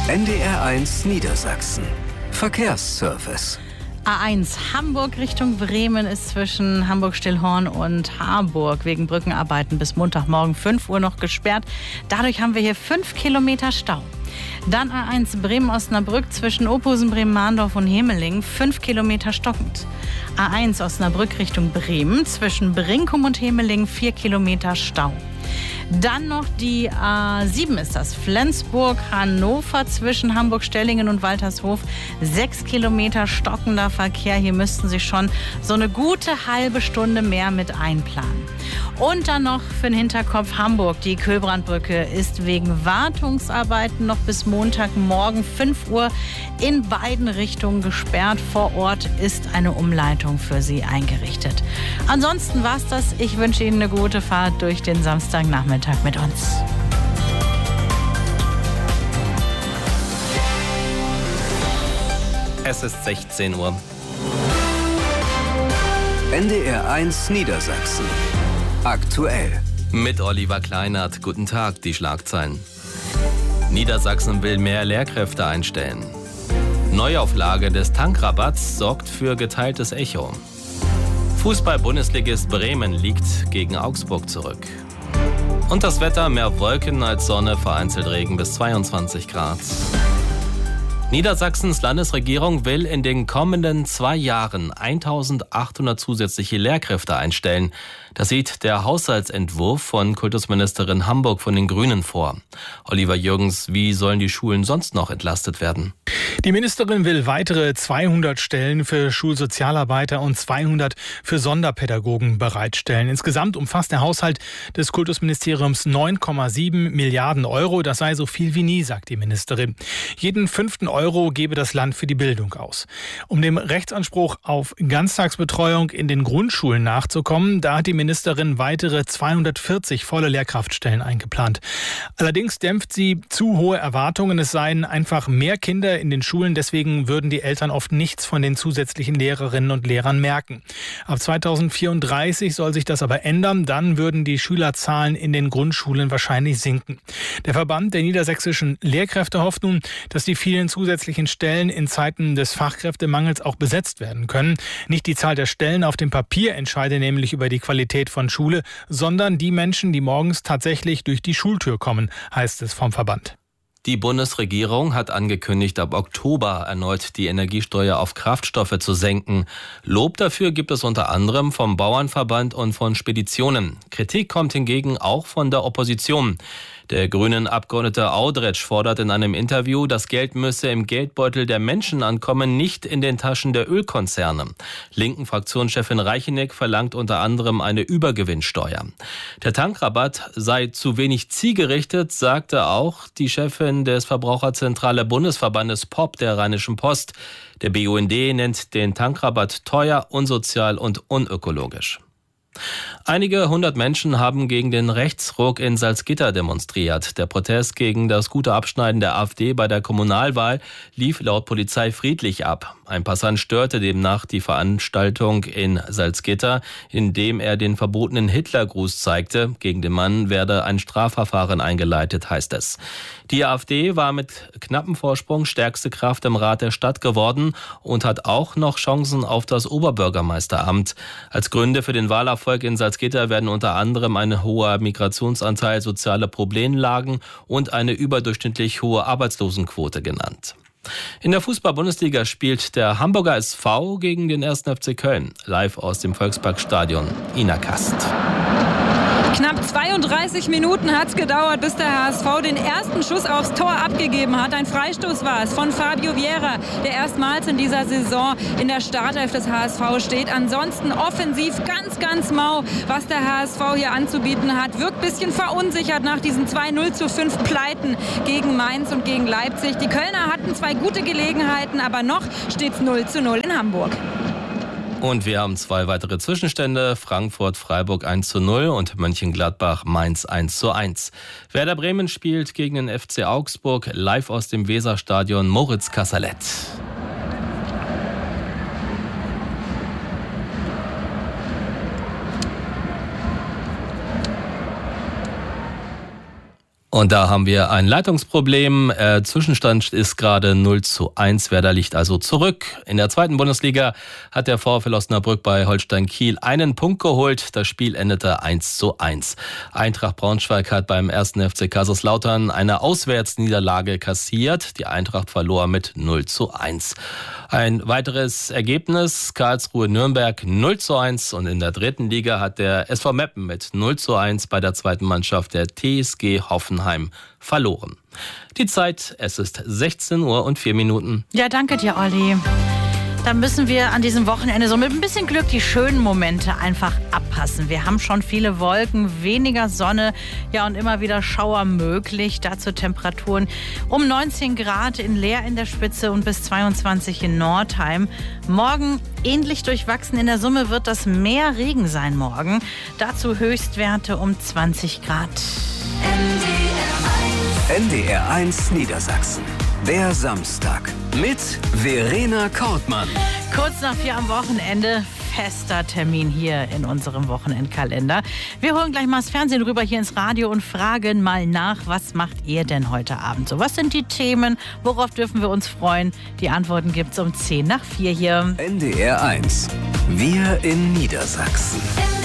NDR1 Niedersachsen. Verkehrsservice. A1 Hamburg Richtung Bremen ist zwischen Hamburg-Stillhorn und Harburg wegen Brückenarbeiten bis Montagmorgen 5 Uhr noch gesperrt. Dadurch haben wir hier 5 Kilometer Stau. Dann A1 Bremen-Osnabrück zwischen Ophusen, Bremen-Mahndorf und Hemeling 5 Kilometer stockend. A1 Osnabrück Richtung Bremen zwischen Brinkum und Hemeling 4 Kilometer Stau. Dann noch die A7 ist das, Flensburg-Hannover zwischen Hamburg-Stellingen und Waltershof. 6 Kilometer stockender Verkehr. Hier müssten Sie schon so eine gute halbe Stunde mehr mit einplanen. Und dann noch für den Hinterkopf Hamburg. Die Köhlbrandbrücke ist wegen Wartungsarbeiten noch bis Montagmorgen 5 Uhr in beiden Richtungen gesperrt. Vor Ort ist eine Umleitung für Sie eingerichtet. Ansonsten war's das. Ich wünsche Ihnen eine gute Fahrt durch den Samstagnachmittag mit uns. Es ist 16 Uhr. NDR1 Niedersachsen. Aktuell. Mit Oliver Kleinert. Guten Tag, die Schlagzeilen. Niedersachsen will mehr Lehrkräfte einstellen. Neuauflage des Tankrabatts sorgt für geteiltes Echo. Fußball-Bundesligist Bremen liegt gegen Augsburg zurück. Und das Wetter, mehr Wolken als Sonne, vereinzelt Regen bis 22 Grad. Niedersachsens Landesregierung will in den kommenden 2 Jahren 1800 zusätzliche Lehrkräfte einstellen. Das sieht der Haushaltsentwurf von Kultusministerin Hamburg von den Grünen vor. Oliver Jürgens, wie sollen die Schulen sonst noch entlastet werden? Die Ministerin will weitere 200 Stellen für Schulsozialarbeiter und 200 für Sonderpädagogen bereitstellen. Insgesamt umfasst der Haushalt des Kultusministeriums 9,7 Milliarden Euro. Das sei so viel wie nie, sagt die Ministerin. Jeden 5. Euro gebe das Land für die Bildung aus. Um dem Rechtsanspruch auf Ganztagsbetreuung in den Grundschulen nachzukommen, da hat die Ministerin weitere 240 volle Lehrkraftstellen eingeplant. Allerdings dämpft sie zu hohe Erwartungen. Es seien einfach mehr Kinder in den Schulen, deswegen würden die Eltern oft nichts von den zusätzlichen Lehrerinnen und Lehrern merken. Ab 2034 soll sich das aber ändern, dann würden die Schülerzahlen in den Grundschulen wahrscheinlich sinken. Der Verband der niedersächsischen Lehrkräfte hofft nun, dass die vielen zusätzlichen Stellen in Zeiten des Fachkräftemangels auch besetzt werden können. Nicht die Zahl der Stellen auf dem Papier entscheide nämlich über die Qualität von Schule, sondern die Menschen, die morgens tatsächlich durch die Schultür kommen, heißt es vom Verband. Die Bundesregierung hat angekündigt, ab Oktober erneut die Energiesteuer auf Kraftstoffe zu senken. Lob dafür gibt es unter anderem vom Bauernverband und von Speditionen. Kritik kommt hingegen auch von der Opposition. Der grünen Abgeordnete Audretsch fordert in einem Interview, das Geld müsse im Geldbeutel der Menschen ankommen, nicht in den Taschen der Ölkonzerne. Linken Fraktionschefin Reicheneck verlangt unter anderem eine Übergewinnsteuer. Der Tankrabatt sei zu wenig zielgerichtet, sagte auch die Chefin des Verbraucherzentrale Bundesverbandes POP der Rheinischen Post. Der BUND nennt den Tankrabatt teuer, unsozial und unökologisch. Einige 100 Menschen haben gegen den Rechtsruck in Salzgitter demonstriert. Der Protest gegen das gute Abschneiden der AfD bei der Kommunalwahl lief laut Polizei friedlich ab. Ein Passant störte demnach die Veranstaltung in Salzgitter, indem er den verbotenen Hitlergruß zeigte. Gegen den Mann werde ein Strafverfahren eingeleitet, heißt es. Die AfD war mit knappem Vorsprung stärkste Kraft im Rat der Stadt geworden und hat auch noch Chancen auf das Oberbürgermeisteramt. Als Gründe für den Wahlerfolg in Salzgitter werden unter anderem ein hoher Migrationsanteil, soziale Problemlagen und eine überdurchschnittlich hohe Arbeitslosenquote genannt. In der Fußball-Bundesliga spielt der Hamburger SV gegen den 1. FC Köln. Live aus dem Volksparkstadion. Ina Kast. Knapp 32 Minuten hat es gedauert, bis der HSV den ersten Schuss aufs Tor abgegeben hat. Ein Freistoß war es von Fabio Vieira, der erstmals in dieser Saison in der Startelf des HSV steht. Ansonsten offensiv ganz mau, was der HSV hier anzubieten hat. Wirkt ein bisschen verunsichert nach diesen 2-0-5 Pleiten gegen Mainz und gegen Leipzig. Die Kölner hatten 2 gute Gelegenheiten, aber noch steht es 0-0 in Hamburg. Und wir haben 2 weitere Zwischenstände. Frankfurt-Freiburg 1:0 und Mönchengladbach-Mainz 1:1. Werder Bremen spielt gegen den FC Augsburg. Live aus dem Weserstadion Moritz Kassalet. Und da haben wir ein Leitungsproblem. Zwischenstand ist gerade 0:1. Werder liegt also zurück. In der zweiten Bundesliga hat der VfL Osnabrück bei Holstein Kiel einen Punkt geholt. Das Spiel endete 1:1. Eintracht Braunschweig hat beim 1. FC Kaiserslautern eine Auswärtsniederlage kassiert. Die Eintracht verlor mit 0:1. Ein weiteres Ergebnis: Karlsruhe-Nürnberg 0:1. Und in der dritten Liga hat der SV Meppen mit 0:1 bei der zweiten Mannschaft der TSG Hoffenheim verloren. Die Zeit, es ist 16:04 Uhr. Ja, danke dir, Olli. Dann müssen wir an diesem Wochenende so mit ein bisschen Glück die schönen Momente einfach abpassen. Wir haben schon viele Wolken, weniger Sonne, ja, und immer wieder Schauer möglich. Dazu Temperaturen um 19 Grad in Leer in der Spitze und bis 22 in Nordheim. Morgen ähnlich durchwachsen. In der Summe wird das mehr Regen sein morgen. Dazu Höchstwerte um 20 Grad. NDR 1 Niedersachsen. Der Samstag mit Verena Kortmann. Kurz nach 4 am Wochenende, fester Termin hier in unserem Wochenendkalender. Wir holen gleich mal das Fernsehen rüber hier ins Radio und fragen mal nach, was macht ihr denn heute Abend so? Was sind die Themen? Worauf dürfen wir uns freuen? Die Antworten gibt's um 3:50 hier. NDR 1. Wir in Niedersachsen.